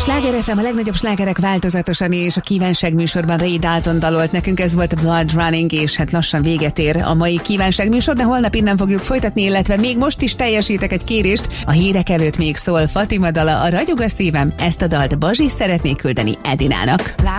Sláger FM, a legnagyobb slágerek változatosan, és a kívánság műsorban Ray Dalton dalolt nekünk, ez volt a Blood Running, és hát lassan véget ér a mai kívánság műsor, de holnap innen fogjuk folytatni, illetve még most is teljesítek egy kérést, a hírek előtt még szól Fatima dala, a Ragyog a szívem, ezt a dalt Bazsi szeretné küldeni Edinának.